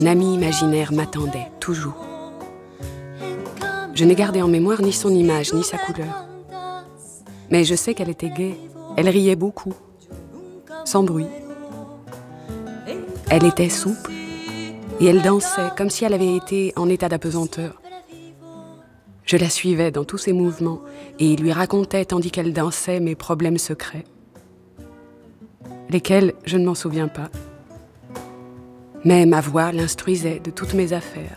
Un ami imaginaire m'attendait, toujours. Je n'ai gardé en mémoire ni son image, ni sa couleur. Mais je sais qu'elle était gaie. Elle riait beaucoup, sans bruit. Elle était souple et elle dansait comme si elle avait été en état d'apesanteur. Je la suivais dans tous ses mouvements et lui racontais, tandis qu'elle dansait, mes problèmes secrets. Lesquels, je ne m'en souviens pas. Mais ma voix l'instruisait de toutes mes affaires.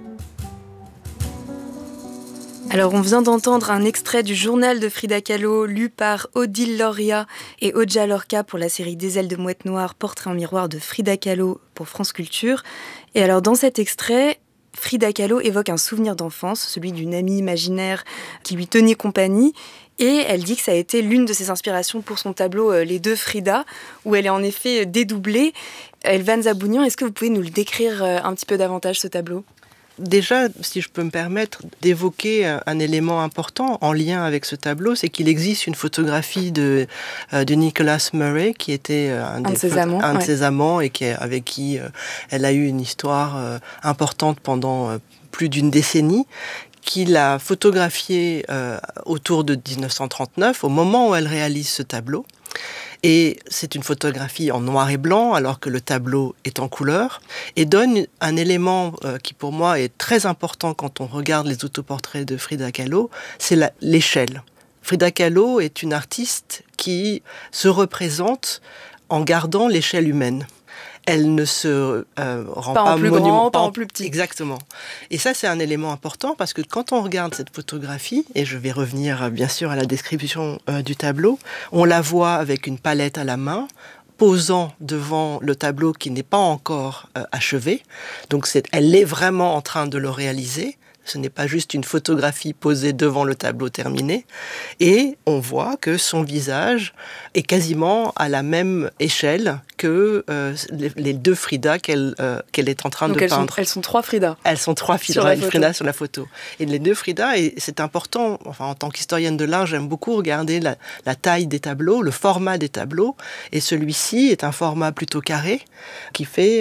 Alors, on vient d'entendre un extrait du journal de Frida Kahlo, lu par Odile Loria et Odja Lorca pour la série Des ailes de mouette noire, portrait en miroir de Frida Kahlo pour France Culture. Et alors, dans cet extrait, Frida Kahlo évoque un souvenir d'enfance, celui d'une amie imaginaire qui lui tenait compagnie. Et elle dit que ça a été l'une de ses inspirations pour son tableau Les deux Frida, où elle est en effet dédoublée. Elvan Zabounian, est-ce que vous pouvez nous le décrire un petit peu davantage, ce tableau ? Déjà, si je peux me permettre d'évoquer un élément important en lien avec ce tableau, c'est qu'il existe une photographie de Nicholas Murray, qui était un de ses amants et avec qui elle a eu une histoire importante pendant plus d'une décennie, qu'il a photographié autour de 1939, au moment où elle réalise ce tableau. Et c'est une photographie en noir et blanc, alors que le tableau est en couleur, et donne un élément qui pour moi est très important quand on regarde les autoportraits de Frida Kahlo, c'est l'échelle. Frida Kahlo est une artiste qui se représente en gardant l'échelle humaine. Elle ne se rend pas en plus grand, pas en plus petit. Exactement. Et ça, c'est un élément important parce que quand on regarde cette photographie, et je vais revenir bien sûr à la description du tableau, on la voit avec une palette à la main, posant devant le tableau qui n'est pas encore achevé. Donc elle est vraiment en train de le réaliser. Ce n'est pas juste une photographie posée devant le tableau terminé. Et on voit que son visage est quasiment à la même échelle que les deux Frida qu'elle est en train de peindre. Elles sont trois Frida. Elles sont trois Frida sur la photo. Et les deux Frida, et c'est important, enfin, en tant qu'historienne de l'art, j'aime beaucoup regarder la taille des tableaux, le format des tableaux. Et celui-ci est un format plutôt carré, qui fait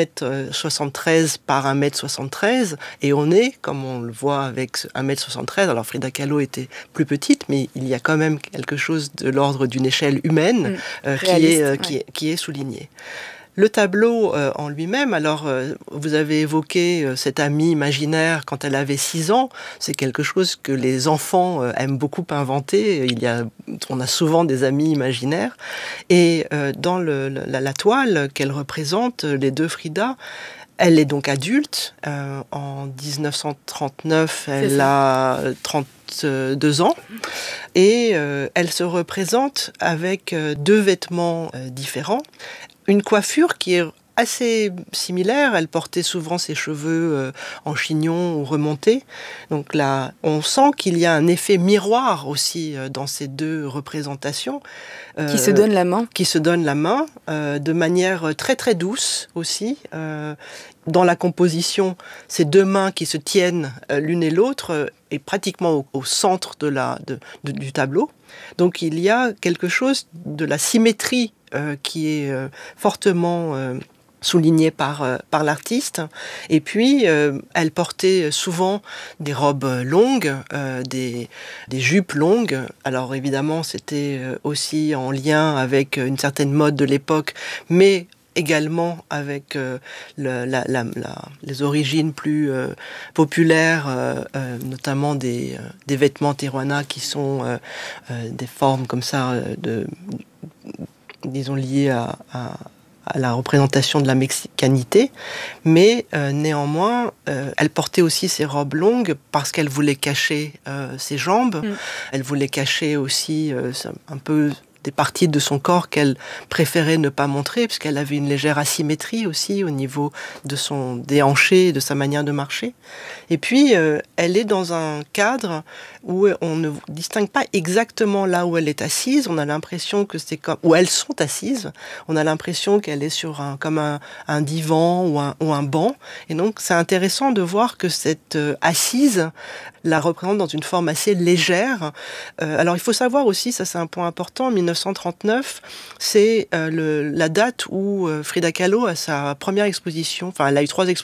1m73 par 1m73. Et on est, comme on le voit avec 1m73, alors Frida Kahlo était plus petite, mais il y a quand même quelque chose de l'ordre d'une échelle humaine qui est soulignée. Le tableau en lui-même, alors vous avez évoqué cette amie imaginaire quand elle avait 6 ans, c'est quelque chose que les enfants aiment beaucoup inventer, on a souvent des amis imaginaires, et dans la toile qu'elle représente, les deux Frida, elle est donc adulte, en 1939, elle a 32 ans, et elle se représente avec 2 vêtements différents, une coiffure qui est assez similaire, elle portait souvent ses cheveux en chignon ou remontés, donc là on sent qu'il y a un effet miroir aussi dans ces 2 représentations. Qui se donnent la main. Qui se donnent la main, de manière très très douce aussi. Dans la composition, ces 2 mains qui se tiennent l'une et l'autre est pratiquement au centre du tableau. Donc il y a quelque chose de la symétrie qui est fortement soulignée par l'artiste. Et puis, elle portait souvent des robes longues, des jupes longues. Alors évidemment, c'était aussi en lien avec une certaine mode de l'époque, mais également avec les origines plus populaires, notamment des vêtements teruana qui sont des formes comme ça, disons liées à la représentation de la mexicanité, mais néanmoins, elle portait aussi ses robes longues parce qu'elle voulait cacher ses jambes, elle voulait cacher aussi un peu des parties de son corps qu'elle préférait ne pas montrer, puisqu'elle avait une légère asymétrie aussi au niveau de son déhanché et de sa manière de marcher. Et puis, elle est dans un cadre où on ne distingue pas exactement là où elle est assise. On a l'impression que c'est comme... où elles sont assises. On a l'impression qu'elle est sur comme un divan ou un banc. Et donc, c'est intéressant de voir que cette assise la représente dans une forme assez légère. Alors, il faut savoir aussi, ça c'est un point important, 1939, c'est la date où Frida Kahlo a sa première exposition, enfin elle a eu 3